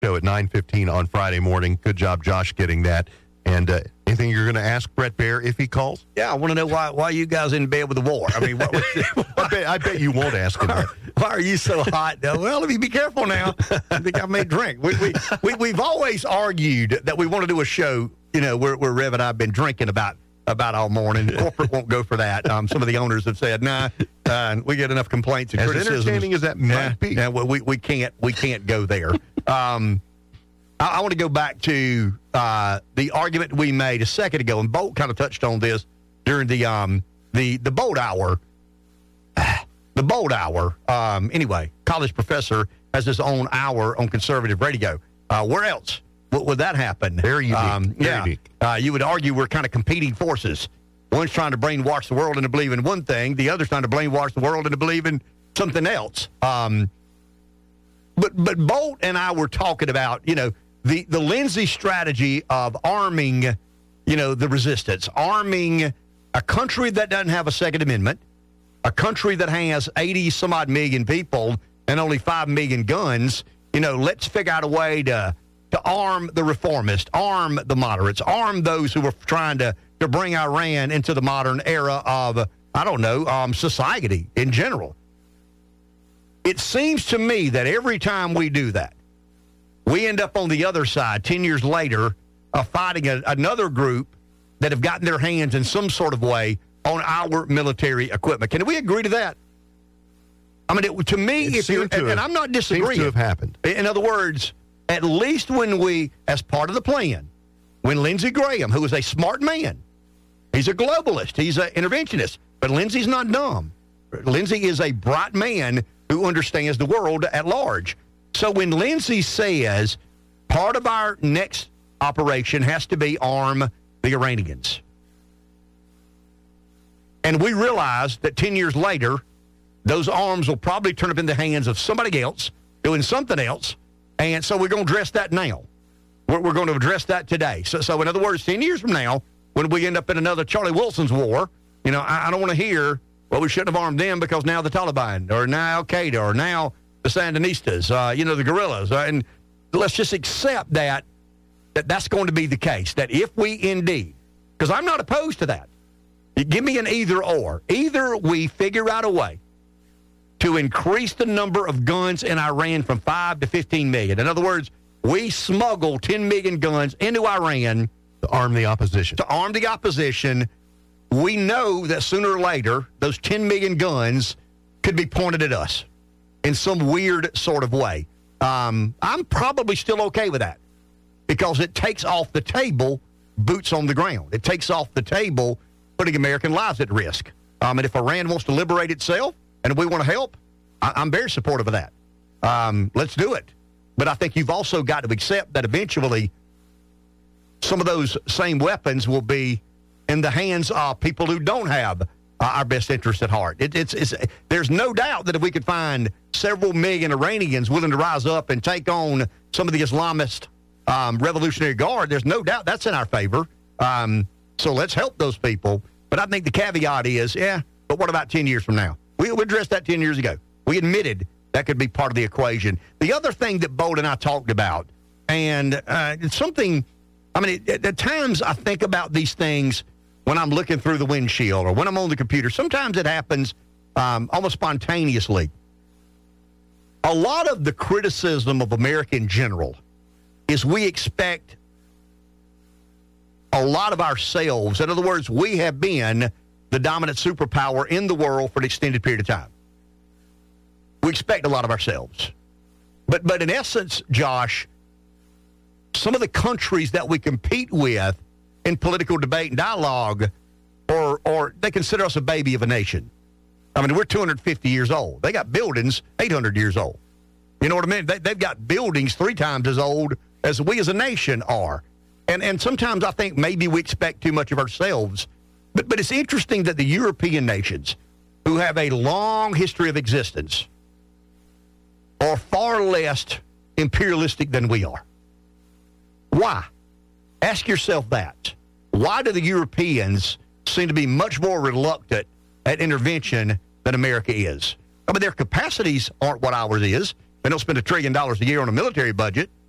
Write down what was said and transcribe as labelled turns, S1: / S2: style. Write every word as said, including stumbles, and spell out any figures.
S1: show at nine fifteen on Friday morning. Good job, Josh, getting that. And uh, anything you're going to ask Bret Baier if he calls?
S2: Yeah, I want to know why why you guys in bed with the war. I mean, what,
S1: I, bet, I bet you won't ask him that.
S2: Why are you so hot? Well, let me be careful now. I think I may drink. We, we, we, we've always argued that we want to do a show, you know, where, where Rev and I have been drinking about about all morning. Corporate won't go for that. Um, some of the owners have said, nah, uh, we get enough complaints and
S1: as
S2: criticisms.
S1: entertaining as that might
S2: yeah,
S1: be.
S2: Yeah, well, we, we, can't, we can't go there. Um, I, I want to go back to uh, the argument we made a second ago, and Bolt kind of touched on this during the um, the, the Bolt Hour. The Bolt Hour. Um, anyway, college professor has his own hour on conservative radio. Uh, where else would, would that happen?
S1: Very unique.
S2: Um,
S1: Very
S2: yeah.
S1: unique.
S2: Uh, you would argue we're kind of competing forces. One's trying to brainwash the world into believing one thing. The other's trying to brainwash the world into believing something else. Um, but but Bolt and I were talking about, you know, the, the Lindsey strategy of arming, you know, the resistance, arming a country that doesn't have a Second Amendment, a country that has eighty some odd million people and only five million guns. You know, let's figure out a way to to arm the reformists, arm the moderates, arm those who are trying to, to bring Iran into the modern era of, I don't know, um, society in general. It seems to me that every time we do that, we end up on the other side ten years later of fighting a, another group that have gotten their hands in some sort of way on our military equipment. Can we agree to that? I mean, it, to me,
S1: It
S2: if you
S1: seemed to
S2: and,
S1: have-
S2: and I'm not
S1: Seems
S2: disagreeing.
S1: to have happened.
S2: In other words, at least when we, as part of the plan, when Lindsey Graham, who is a smart man, he's a globalist, he's an interventionist, but Lindsey's not dumb. Lindsey is a bright man who understands the world at large. So when Lindsey says part of our next operation has to be arm the Iranians, and we realize that ten years later, those arms will probably turn up in the hands of somebody else doing something else. And so we're going to address that now. We're, we're going to address that today. So, so in other words, ten years from now, when we end up in another Charlie Wilson's war, you know, I, I don't want to hear, well, we shouldn't have armed them because now the Taliban, or now Al-Qaeda, or now the Sandinistas, uh, you know, the guerrillas. Uh, and let's just accept that, that that's going to be the case, that if we indeed, because I'm not opposed to that. Give me an either or. Either we figure out a way to increase the number of guns in Iran from five to fifteen million. In other words, we smuggle ten million guns into Iran
S1: To arm the opposition.
S2: to arm the opposition. We know that sooner or later, those ten million guns could be pointed at us in some weird sort of way. Um, I'm probably still okay with that because it takes off the table boots on the ground. It takes off the table putting American lives at risk. Um, and if Iran wants to liberate itself and we want to help, I- I'm very supportive of that. Um, let's do it. But I think you've also got to accept that eventually some of those same weapons will be in the hands of people who don't have uh, our best interest at heart. It, it's, it's, there's no doubt that if we could find several million Iranians willing to rise up and take on some of the Islamist um, Revolutionary Guard, there's no doubt that's in our favor. Um, so let's help those people. But I think the caveat is, yeah, but what about ten years from now? We, we addressed that ten years ago. We admitted that could be part of the equation. The other thing that Bolt and I talked about, and uh, it's something, I mean, it, at times I think about these things when I'm looking through the windshield or when I'm on the computer. Sometimes it happens um, almost spontaneously. A lot of the criticism of America in general is we expect a lot of ourselves. In other words, we have been the dominant superpower in the world for an extended period of time. We expect a lot of ourselves. But but in essence, Josh, some of the countries that we compete with in political debate and dialogue, or or they consider us a baby of a nation. I mean, we're two hundred fifty years old. They got buildings eight hundred years old. You know what I mean? They, they've got buildings three times as old as we as a nation are. And and sometimes I think maybe we expect too much of ourselves. But but it's interesting that the European nations, who have a long history of existence, are far less imperialistic than we are. Why? Ask yourself that. Why do the Europeans seem to be much more reluctant at intervention than America is? I mean, their capacities aren't what ours is. They don't spend a trillion dollars a year on a military budget.